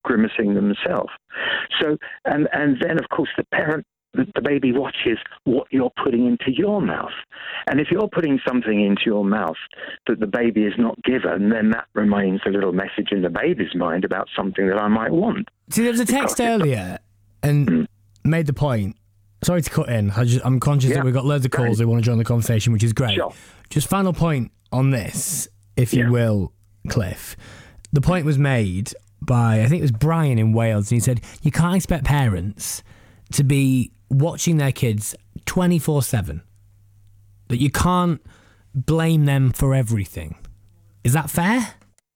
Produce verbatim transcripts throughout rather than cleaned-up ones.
grimacing themselves. So, and, and then, of course, the parent, the, the baby watches what you're putting into your mouth. And if you're putting something into your mouth that the baby is not given, then that remains a little message in the baby's mind about something that I might want. See, there was a text earlier and mm. made the point. Sorry to cut in. I just, I'm conscious yeah. that we've got loads of calls who want to join the conversation, which is great. Sure. Just final point on this, if you yeah. will, Cliff. The point was made by, I think it was Brian in Wales, and he said, you can't expect parents to be watching their kids twenty-four seven. That you can't blame them for everything. Is that fair?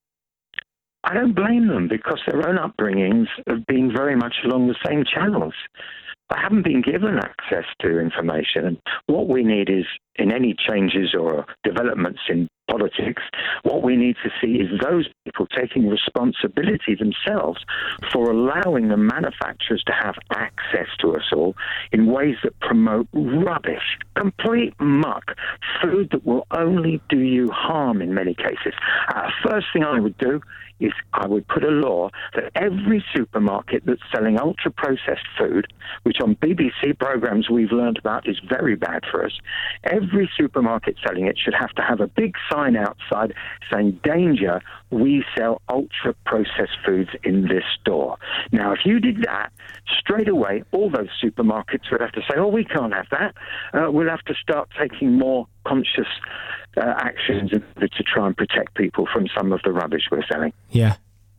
I don't blame them because their own upbringings have been very much along the same channels. They haven't been given access to information. And what we need is, in any changes or developments in politics, what we need to see is those people taking responsibility themselves for allowing the manufacturers to have access to us all in ways that promote rubbish, complete muck, food that will only do you harm in many cases. Uh, first thing I would do is I would put a law that every supermarket that's selling ultra-processed food, which on B B C programs we've learned about is very bad for us, every supermarket selling it should have to have a big sign outside saying, danger, we sell ultra-processed foods in this store. Now, if you did that, straight away, all those supermarkets would have to say, oh, we can't have that. Uh, we'll have to start taking more conscious uh, actions to try and protect people from some of the rubbish we're selling. Yeah.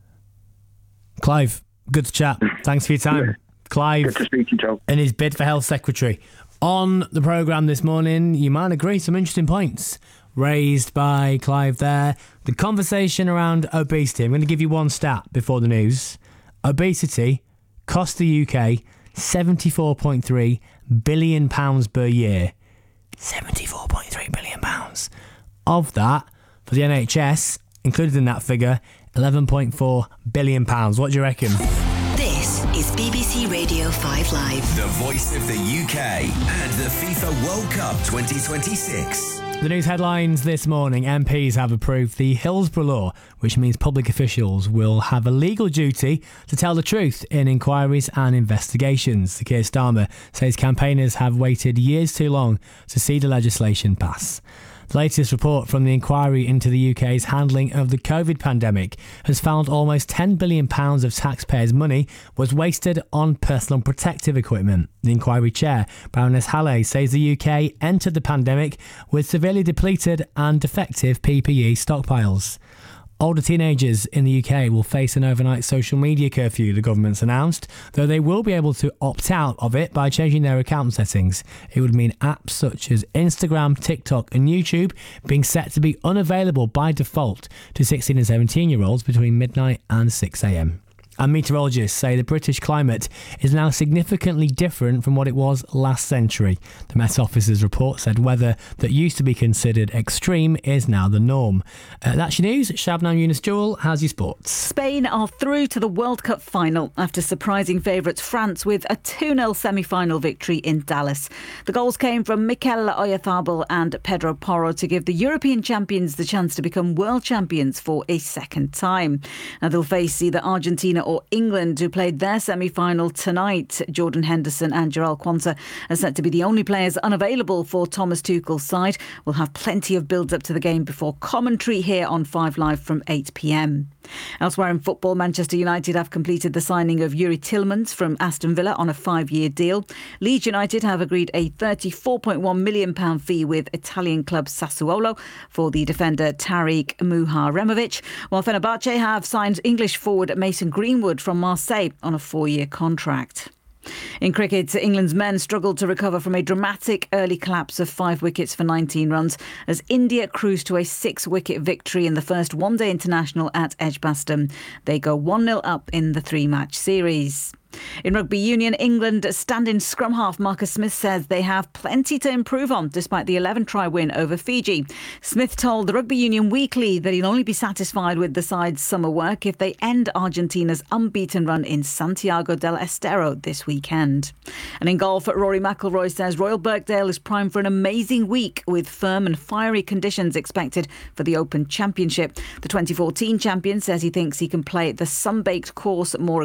Clive, good to chat. Thanks for your time. Yeah. Clive, good to speak to you, Joel. And his bid for Health Secretary. On the programme this morning, you might agree, some interesting points raised by Clive there. The conversation around obesity. I'm going to give you one stat before the news. Obesity costs the U K seventy-four point three billion pounds per year. seventy-four point three billion pounds. Of that, for the N H S, included in that figure, eleven point four billion pounds. What do you reckon? This is B B C Radio five Live. The voice of the U K and the FIFA World Cup twenty twenty-six. The news headlines this morning. M Ps have approved the Hillsborough Law, which means public officials will have a legal duty to tell the truth in inquiries and investigations. Keir Starmer says campaigners have waited years too long to see the legislation pass. The latest report from the inquiry into the U K's handling of the COVID pandemic has found almost ten billion pounds of taxpayers' money was wasted on personal protective equipment. The inquiry chair, Baroness Halle, says the U K entered the pandemic with severely depleted and defective P P E stockpiles. Older teenagers in the U K will face an overnight social media curfew, the government's announced, though they will be able to opt out of it by changing their account settings. It would mean apps such as Instagram, TikTok and YouTube being set to be unavailable by default to sixteen and seventeen year olds between midnight and six a.m. And meteorologists say the British climate is now significantly different from what it was last century. The Met Office's report said weather that used to be considered extreme is now the norm. Uh, that's your news. Shabnam Yunus-Jewel has your sports. Spain are through to the World Cup final after surprising favourites France with a two nil semi-final victory in Dallas. The goals came from Mikel Oyarzabal and Pedro Porro to give the European champions the chance to become world champions for a second time. Now they'll face either Argentina or England, who played their semi-final tonight. Jordan Henderson and Jarell Quansah are set to be the only players unavailable for Thomas Tuchel's side. We'll have plenty of build-up to the game before commentary here on five Live from eight p.m. Elsewhere in football, Manchester United have completed the signing of Yuri Tillmans from Aston Villa on a five-year deal. Leeds United have agreed a thirty-four point one million pounds fee with Italian club Sassuolo for the defender Tariq Muharemovic, while Fenerbahce have signed English forward Mason Greenwood from Marseille on a four-year contract. In cricket, England's men struggled to recover from a dramatic early collapse of five wickets for nineteen runs as India cruised to a six-wicket victory in the first one-day international at Edgbaston. They go one nil up in the three-match series. In rugby union, England stand-in scrum half Marcus Smith says they have plenty to improve on despite the eleven-try win over Fiji. Smith told the Rugby Union Weekly that he'll only be satisfied with the side's summer work if they end Argentina's unbeaten run in Santiago del Estero this weekend. And in golf, Rory McIlroy says Royal Birkdale is primed for an amazing week with firm and fiery conditions expected for the Open Championship. The twenty fourteen champion says he thinks he can play the sun-baked course more